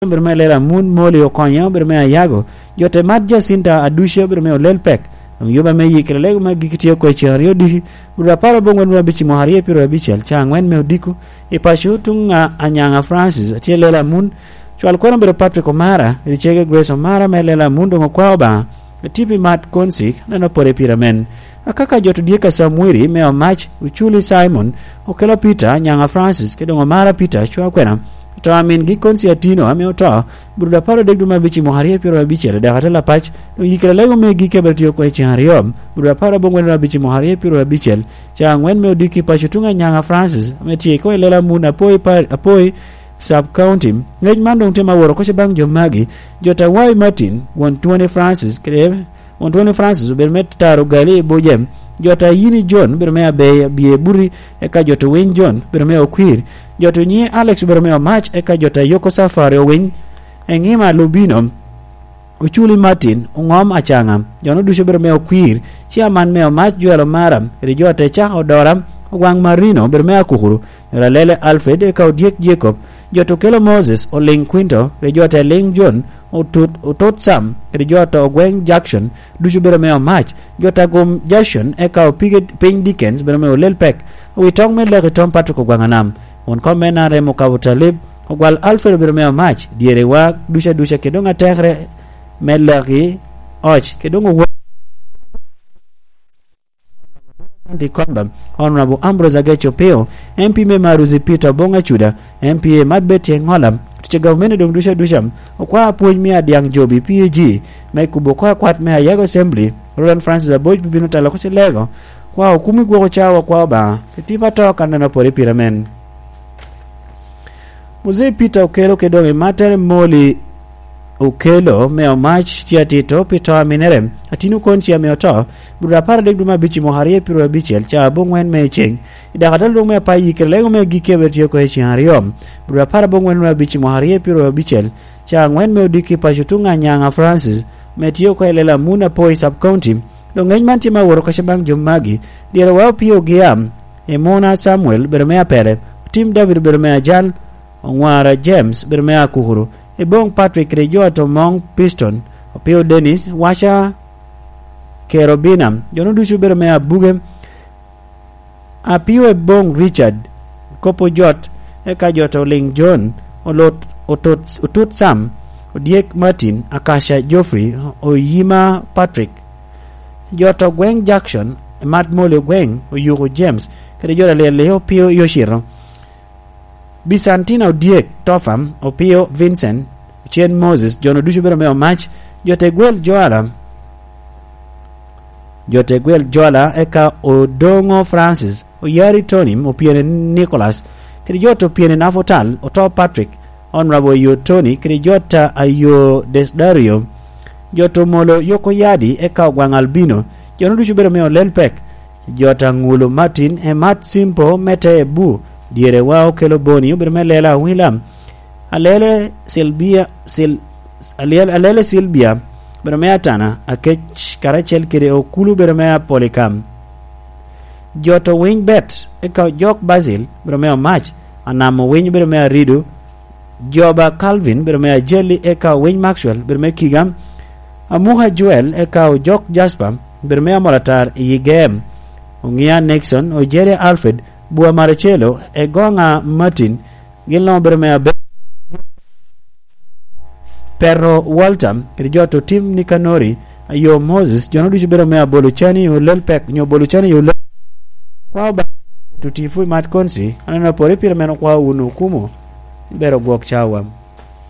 berme lela mun moli okonyo berme yago jote mat Jacinta Adusha berme lelpek yoba me yikele ma gikitio ko chario di bura para bongo nwa bichi moharie piro bichel changwen me odiku e pashu tunga anyanga Francis tie lela mun chwal kwena bere Patrick Omara richege Grace Omara me lela mun do kwa ba tipi mat konsik na pore piramen akaka joto dieka Samuiri me o match uchuli Simon okelo Peter nyanga Francis kedongo Omara Peter chwa kwena to amin gi konsi atino ame oto bruda paro de duma bichi moharie piro bichel de hatela patch no yikele lego me gi kebetio ko chiariom bruda paro bongo na bichi moharie piro bichel changwen me odiki pachutunga nyanga Francis metie ko lela mun apoi sub county ngej mandong tema woro ko bang jomagi jota wai Martin 120 Francis krebe 120 Francis bermet taro gali bojem jota yini John bermea be bie buri eka jota win John bermea okwir joto nye Alex bermea match eka jota yoko safari win engima Lubino uchuli Martin ungom achangam jono dusho bermea okwir chairman meo match juelo maram rijota cha odoram wang Marino bermea kuhuru lele Alfred eka odiek Jacob joto kelo Moses o Ling Quinto rejota Ling John utot Sam rejota Ogweng Jackson dushu bermea match jota gom Jason eka opige Ping Dickens bermea lelpek witong me lege Tom Patrick Ogwanganam on komena remo kabutalib ogwal Alfred bermea match diere wa dusha kedonga tekre melagi och kedongo di kondam honorable Ambrose Agecho Peo MP me Maruzi Peter Bonga Chuda MPA Madbeti Ngolam tuche government dong dusha okwa apuoj mi adiang jobi PAG mai kubo kwa kwat me Ayago Assembly Roland Francis Aboy bibino tala ko lego kwa hukumi gwo chawa kwa ba tipa toka na pore piramen Muzee Peter Okelo kedonge matere moli Okelo meo match tiatito pito aminerem atinu konchi ameoto bura para de duma bichi moharie piro bichel cha bongwen mecheng ida kadal dum me pa yikele me gike betio ko chiariom bura para bongwen me bichi moharie piro bichel cha ngwen me odiki pa chutunga nyanga Francis metio ko lela muna poi sub county do ngeng manti ma woro ko shabang jomagi dire wa pio giam Emona Samuel bermea pere tim David bermea jal Ongwara James bermea kuhuru ebong Patrick Rejoato Mong Piston opio Dennis Washa Kerobinam jono dushu bermea Bugem apio ebong Richard Kopo Jot eka joto Ling John Otut Sam Odiek Martin Akasha Geoffrey Oyima Patrick joto Gweng Jackson Matt Mole Gweng Oyugo James kede jota leo pio Yoshiro Bisantina Odiek Tofam Opio Vincent Chen Moses jono dushu bermea match jote gwel Joala eka Odongo Francis Oyari Tony opiene Nicholas krijoto piene Navotal Oto Patrick Honorable Yo Tony krijota Ayo Desdario joto molo Yoko Yadi eka Wang Albino jono dushu bermea lelpek jota Ngulo Martin Matt Simpo Mete Ebu diere wao kelo boni bermea lela William alele Silvia bermea Tana akech Karachel kire okulu bermea Polycam joto wing bet eka Jok Basil bermea match anamo wing bermea Ridu Joba Calvin bermea Jelly eka wing Maxwell bermea Kigam Amuha Joel eka Jok Jasper bermea Moratar Yigem Ungia Nixon Ojeria Alfred Bua Marcello Egonga Martin Gilno bermea Perro Waltam krijoto Tim Nikanori Ayo Moses jono dushu bermea Boluchani ulelpek nyo Boluchani ulel kwa ba tutifu mat konsi anana pore pirmeno kwa unu kumo bero gwok chawam